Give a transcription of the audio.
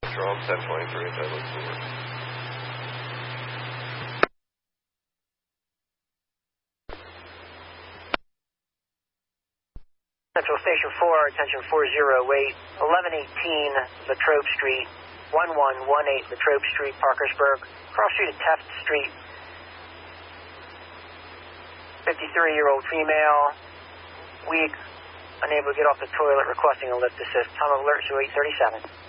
Jerome 1023 at Douglas Stewart. Central Station 4, attention 408, 1118 Latrobe Street, 1118 Latrobe Street, Parkersburg, cross street at Teft Street. 53-year-old female, weak, unable to get off the toilet, requesting a lift assist. Time of alert 0837.